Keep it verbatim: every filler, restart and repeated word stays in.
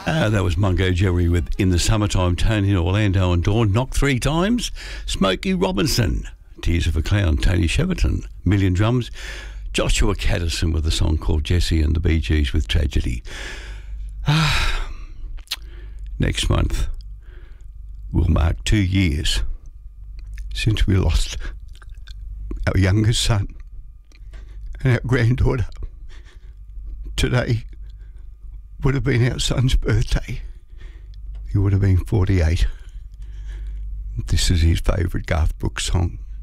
Uh, that was Mungo Jerry with In the Summertime, Tony Orlando and Dawn. Knocked three times. Smokey Robinson, Tears of a Clown. Tony Shepperton, Million Drums. Joshua Caddison with a song called Jesse and the Bee Gees with Tragedy. Ah, next month will mark two years since we lost our youngest son and our granddaughter. Today would have been our son's birthday. He would have been forty-eight. This is his favourite Garth Brooks song.